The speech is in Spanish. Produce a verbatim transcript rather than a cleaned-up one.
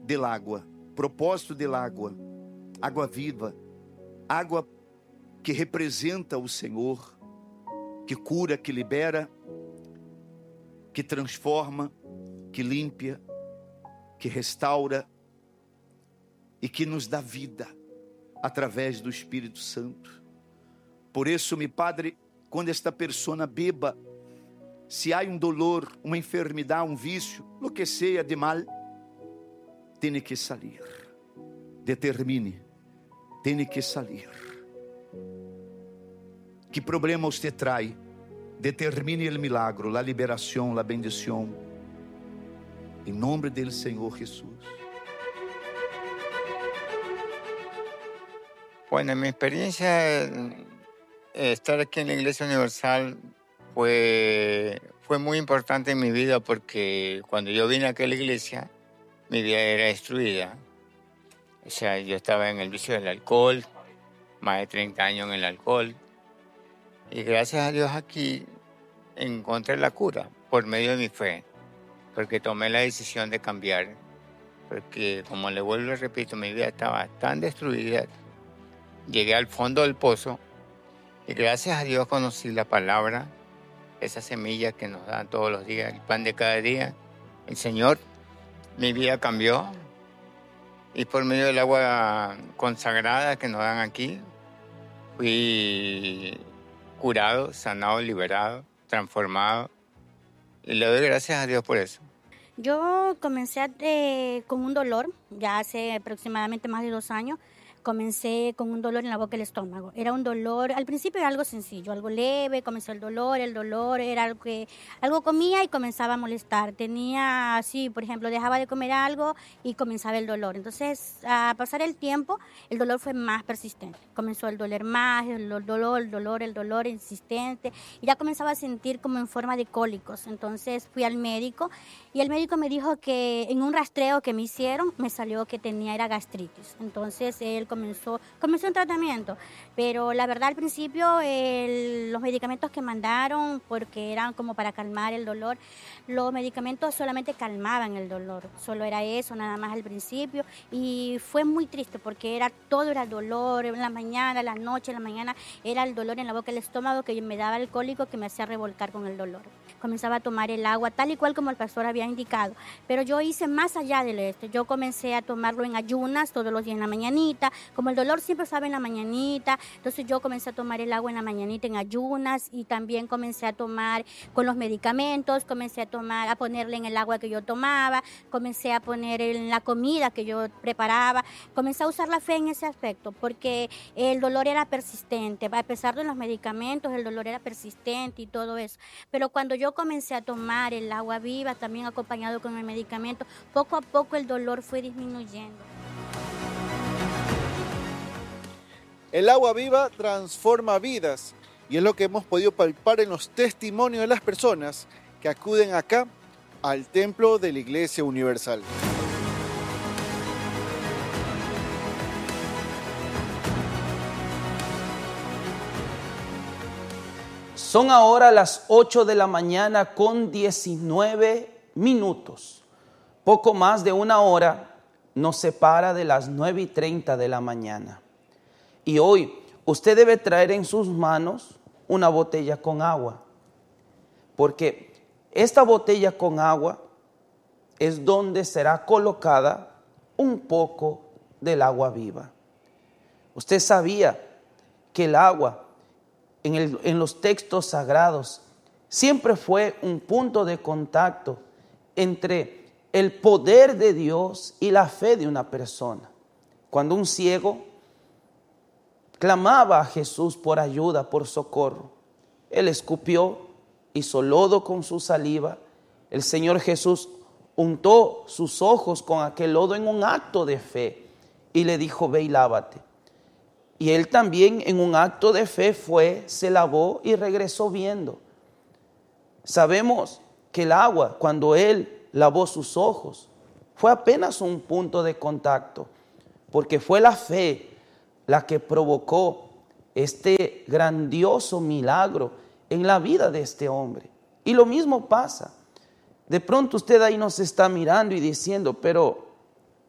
del agua, propósito del agua, água viva, água que representa o Senhor, que cura, que libera, que transforma, que limpia, que restaura e que nos dá vida através do Espírito Santo. Por isso, meu Padre, quando esta pessoa beba, se há um dolor, uma enfermidade, um vício, lo que seja de mal, tem que sair. Determine, tem que sair. Que problema você traz? Determine o milagro, a liberação, a bendição. Em nome do Senhor Jesus. Bueno, mi experiencia, eh, estar aquí en la Iglesia Universal fue, fue muy importante en mi vida porque cuando yo vine aquí a la iglesia, mi vida era destruida. O sea, yo estaba en el vicio del alcohol, más de treinta años en el alcohol. Y gracias a Dios aquí encontré la cura por medio de mi fe, porque tomé la decisión de cambiar. Porque, como le vuelvo y repito, mi vida estaba tan destruida. Llegué al fondo del pozo y gracias a Dios conocí la palabra, esa semilla que nos dan todos los días, el pan de cada día. El Señor, mi vida cambió y por medio del agua consagrada que nos dan aquí, fui curado, sanado, liberado, transformado y le doy gracias a Dios por eso. Yo comencé eh, con un dolor, ya hace aproximadamente más de dos años. Comencé con un dolor en la boca del estómago. Era un dolor, al principio era algo sencillo, algo leve, comenzó el dolor, el dolor era algo que algo comía y comenzaba a molestar. Tenía así, por ejemplo, dejaba de comer algo y comenzaba el dolor. Entonces, a pasar el tiempo, el dolor fue más persistente. Comenzó el doler más, el dolor, el dolor, el dolor insistente. Y ya comenzaba a sentir como en forma de cólicos. Entonces, fui al médico y el médico me dijo que en un rastreo que me hicieron, me salió que tenía era gastritis. Entonces, él comenzó, comenzó un tratamiento, pero la verdad al principio el, los medicamentos que mandaron, porque eran como para calmar el dolor, los medicamentos solamente calmaban el dolor, solo era eso, nada más al principio, y fue muy triste porque era todo era dolor, en la mañana, en la noche, en la mañana, era el dolor en la boca del estómago que me daba el cólico que me hacía revolcar con el dolor. Comenzaba a tomar el agua tal y cual como el pastor había indicado, pero yo hice más allá de esto, yo comencé a tomarlo en ayunas todos los días en la mañanita, como el dolor siempre estaba en la mañanita, entonces yo comencé a tomar el agua en la mañanita en ayunas y también comencé a tomar con los medicamentos, comencé a tomar, a ponerle en el agua que yo tomaba, comencé a poner en la comida que yo preparaba, comencé a usar la fe en ese aspecto porque el dolor era persistente, a pesar de los medicamentos el dolor era persistente y todo eso, pero cuando yo comencé a tomar el agua viva también acompañado con el medicamento, poco a poco el dolor fue disminuyendo. El agua viva transforma vidas y es lo que hemos podido palpar en los testimonios de las personas que acuden acá al templo de la Iglesia Universal. Son ahora las ocho de la mañana con diecinueve minutos. Poco más de una hora nos separa de las nueve y treinta de la mañana. Y hoy usted debe traer en sus manos una botella con agua. Porque esta botella con agua es donde será colocada un poco del agua viva. Usted sabía que el agua en, el, en los textos sagrados siempre fue un punto de contacto entre el poder de Dios y la fe de una persona. Cuando un ciego clamaba a Jesús por ayuda, por socorro, él escupió, hizo lodo con su saliva. El Señor Jesús untó sus ojos con aquel lodo en un acto de fe y le dijo: ve y lávate. Y él también en un acto de fe fue, se lavó y regresó viendo. Sabemos que el agua, cuando él lavó sus ojos, fue apenas un punto de contacto, porque fue la fe la que provocó este grandioso milagro en la vida de este hombre. Y lo mismo pasa. De pronto usted ahí nos está mirando y diciendo: pero